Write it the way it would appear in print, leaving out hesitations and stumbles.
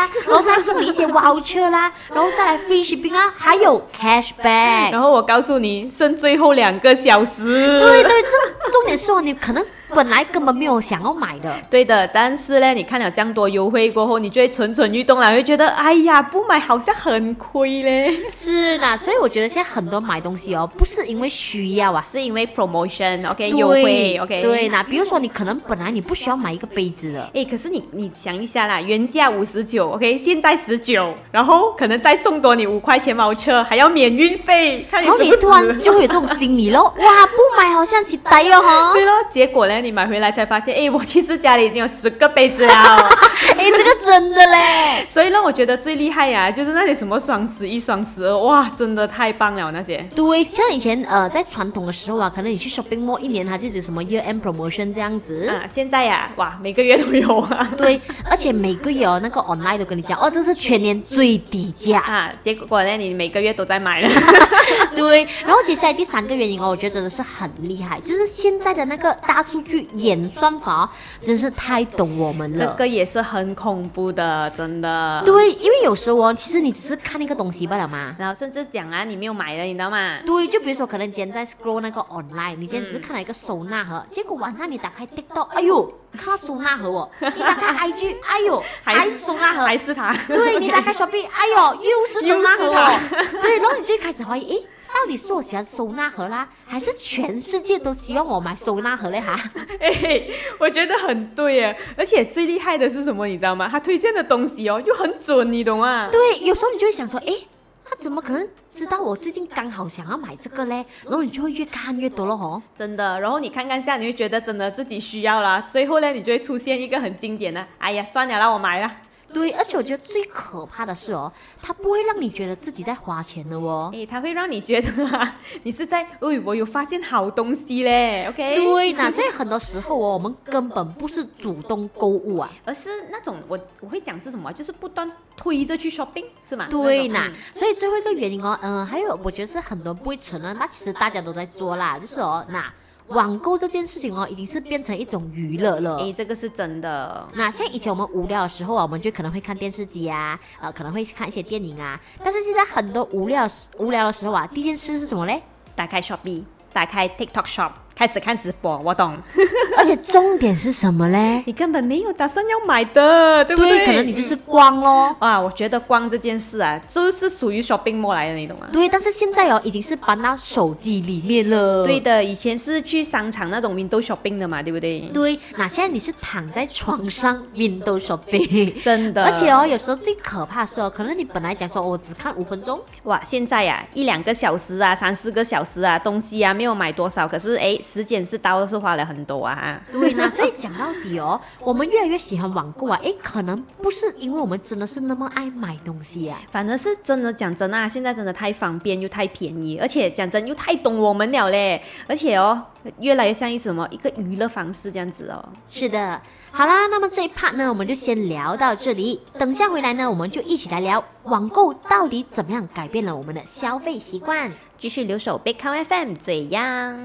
啦，然后再送你一些 voucher 啦，然后再来 free shipping 啦，还有 cashback。 然后我告诉你，剩最后2个小时。 对对，这重点是哦，你可能本来根本没有想要买的。 对的，但是呢，你看了这样多优惠过后，你就会蠢蠢欲动了，会觉得哎呀，不买好像很亏嘞。 是的，所以我觉得现在很多买东西哦，不是因为需要啊， 是因为 promotion，OK， 优惠 ，OK。 对，那比如说你可能本来你不需要买一个杯子的， 哎，可是你想一下啦，原价59，OK， 现在19，然后可能再送多你5块钱voucher，还要免运费，看你然后你突然就会有这种心理咯，哇，不买好像是呆哦哈。 对咯，结果呢，你买回来才发现，哎，我其实家里已经有10个杯子了。 哎，这个真的嘞。 所以呢，我觉得最厉害呀，就是那些什么双11、双12，哇，真的太棒了那些。 对，像以前在传统的时候啊，可能你去 shopping mall 一年它就是什么 year end promotion 这样子啊，现在呀，哇，每个月都有啊。 对，而且每个月哦，那个 online 都跟你讲哦，这是全年最低价啊，结果呢，你每个月都在买了。 对，然后接下来第3个原因哦，我觉得真的是很厉害，就是现在的那个大数据演算法哦，真是太懂我们了。 这个也是很恐怖的，真的。 对，因为有时候哦，其实你只是看那个东西罢了嘛。 然后甚至讲啊，你没有买的，你知道吗？ 对，就比如说可能今天在 scroll 那个 online， 你今天只是看了一个收纳盒，结果晚上你打开 TikTok， 哎呦，看到收纳盒哦，你打开 IG， 哎呦，还是收纳盒， 还是它。 对，你打开 Shopee， 哎呦，又是收纳盒哦。对，然后你就开始怀疑，诶，到底是我喜欢收纳盒啦，还是全世界都希望我买收纳盒嘞哈？ 哎，我觉得很对耶，而且最厉害的是什么，你知道吗？他推荐的东西哦，又很准，你懂吗？ 对，有时候你就会想说，诶，他怎么可能知道我最近刚好想要买这个嘞？然后你就会越看越多了哦。 真的，然后你看看下，你会觉得真的自己需要啦，最后呢，你就会出现一个很经典的，哎呀，算了啦，我买了。 对，而且我觉得最可怕的是哦，它不会让你觉得自己在花钱的哦。 诶，它会让你觉得啊，你是在，我有发现好东西嘞，OK？ 对呐，所以很多时候哦，我们根本不是主动购物啊， 而是那种我会讲是什么，就是不断推着去 shopping， 是吗？ 对呐，所以最后一个原因哦，还有我觉得是很多人不会承认，那其实大家都在做啦，就是哦，那网购这件事情哦，已经是变成一种娱乐了。 诶，这个是真的。 那像以前我们无聊的时候啊，我们就可能会看电视机啊，可能会看一些电影啊。但是现在很多无聊的时候啊，第一件事是什么嘞？ 打开 Shopee， 打开 TikTok Shop， 开始看直播，我懂。 而且重点是什么嘞？ 你根本没有打算要买的，对不对？ 对，可能你就是逛咯。 啊，我觉得逛这件事啊，就是属于 shopping mall 来的，你懂吗？ 对，但是现在哦，已经是搬到手机里面了。 对的，以前是去商场那种 window shopping 的嘛，对不对？ 对，那现在你是躺在床上 window shopping， 真的。 而且哦，有时候最可怕的是哦，可能你本来讲说我只看5分钟， 哇，现在呀，1-2个小时啊，3-4个小时啊，东西啊没有买多少，可是哎，时间是是花了很多啊。 对呢，所以讲到底哦，我们越来越喜欢网购啊，诶，可能不是因为我们真的是那么爱买东西啊， 反而是真的讲真啊，现在真的太方便又太便宜，而且讲真又太懂我们了嘞，而且哦，越来越像什么一个娱乐方式这样子哦。 是的，好啦，那么这一 part 呢，我们就先聊到这里，等下回来呢，我们就一起来聊网购到底怎么样改变了我们的消费习惯， 继续留守 Big Count FM 最样。